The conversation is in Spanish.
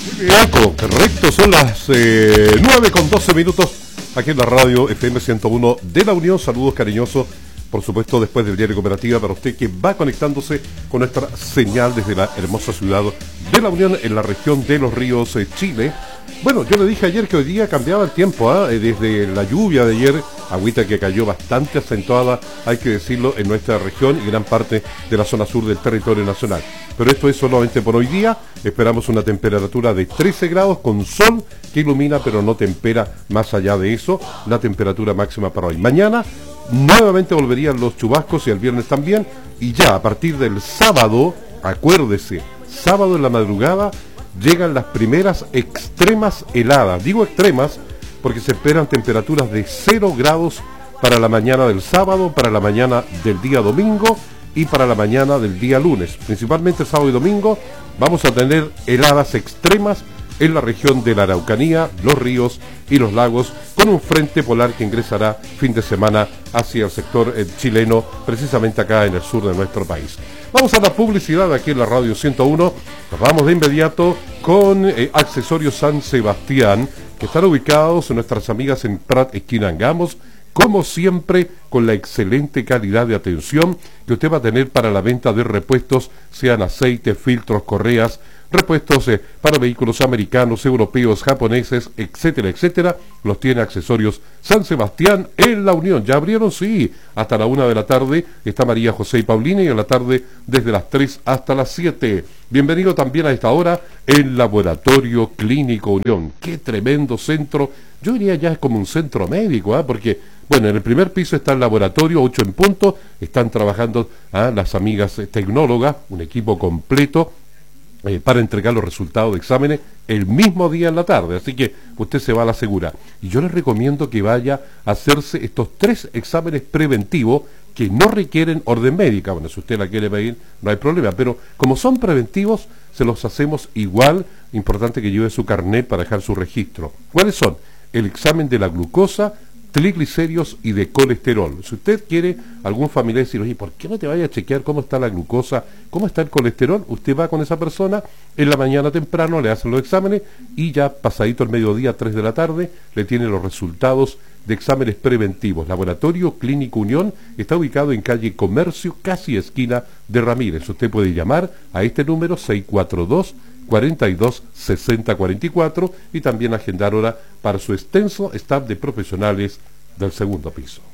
Bien, correcto, son las 9:12 aquí en la radio FM 101 de la Unión. Saludos cariñosos, por supuesto, después del diario Cooperativa, para usted que va conectándose con nuestra señal desde la hermosa ciudad de la Unión en la región de Los Ríos, Chile. Bueno, yo le dije ayer que hoy día cambiaba el tiempo, desde la lluvia de ayer, agüita que cayó bastante acentuada, hay que decirlo, en nuestra región y gran parte de la zona sur del territorio nacional. Pero esto es solamente por hoy día. Esperamos una temperatura de 13 grados con sol que ilumina, pero no tempera más allá de eso, la temperatura máxima para hoy. Mañana nuevamente volverían los chubascos y el viernes también, y ya a partir del sábado, acuérdese, sábado en la madrugada, llegan las primeras extremas heladas. Digo extremas porque se esperan temperaturas de 0 grados para la mañana del sábado, para la mañana del día domingo y para la mañana del día lunes. Principalmente sábado y domingo vamos a tener heladas extremas en la región de la Araucanía, los ríos y los lagos, con un frente polar que ingresará fin de semana hacia el sector chileno, precisamente acá en el sur de nuestro país. Vamos a la publicidad aquí en la Radio 101. Nos vamos de inmediato con Accesorios San Sebastián, que están ubicados en nuestras amigas en Prat, esquina Angamos, como siempre, con la excelente calidad de atención que usted va a tener para la venta de repuestos, sean aceites, filtros, correas, repuestos para vehículos americanos, europeos, japoneses, etcétera, etcétera. Los tiene Accesorios San Sebastián en La Unión. Ya abrieron, sí, hasta la 1 de la tarde. Está María José y Paulina, y en la tarde desde las 3 hasta las 7. Bienvenido también a esta hora el Laboratorio Clínico Unión. Qué tremendo centro. Yo diría ya es como un centro médico, porque, bueno, en el primer piso está el laboratorio, 8 en punto. Están trabajando las amigas tecnólogas, un equipo completo, para entregar los resultados de exámenes el mismo día en la tarde, así que usted se va a la segura. Y yo le recomiendo que vaya a hacerse estos 3 exámenes preventivos que no requieren orden médica. Bueno, si usted la quiere pedir, no hay problema, pero como son preventivos, se los hacemos igual. Importante que lleve su carnet para dejar su registro. ¿Cuáles son? El examen de la glucosa, triglicéridos y de colesterol. Si usted quiere algún familiar decir, oye, ¿por qué no te vaya a chequear cómo está la glucosa, cómo está el colesterol? Usted va con esa persona en la mañana temprano, le hacen los exámenes y ya pasadito el mediodía, 3 de la tarde, le tiene los resultados de exámenes preventivos. Laboratorio Clínico Unión está ubicado en calle Comercio, casi esquina de Ramírez. Usted puede llamar a este número 642-42-6044 y también agendar hora para su extenso staff de profesionales del segundo piso.